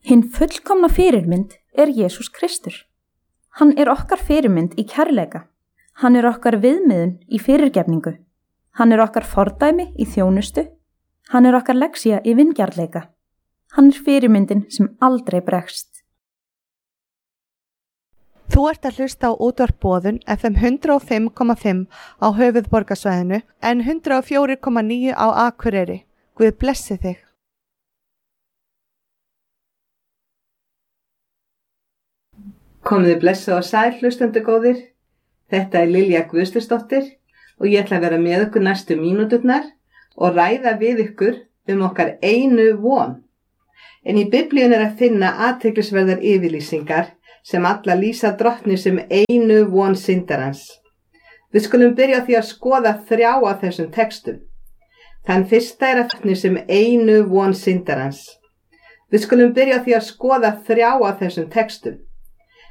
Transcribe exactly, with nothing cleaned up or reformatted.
Hinn fullkomna fyrirmynd er Jesús Kristur. Hann er okkar fyrirmynd í kærleika. Hann er okkar viðmiðun í fyrirgefningu. Hann er okkar fordæmi í þjónustu. Hann er okkar lexía í vingjarnleika. Hann er fyrirmyndin sem aldrei bregst. Þú ert að hlusta á útvarp Boðun F M hundrað og fimm komma fimm á höfuðborgarsvæðinu en hundrað og fjögur komma níu á Akureyri. Guð blessi þig. Komiði blessa og sæl hlustendur góðir. Þetta er Lilja Guðstusdóttir og ég ætla að vera með ykkur næstu mínúturnar og ræða við ykkur um okkar einu von. En í Biblíun er að finna athyglisverðar yfirlýsingar sem alla lýsa drottni sem einu von syndarans. Við skulum byrja á því að skoða þrjá af þessum textum. Þann fyrsta er að drottni sem einu von syndarans. Við skulum byrja á því að skoða þrjá af þessum textum.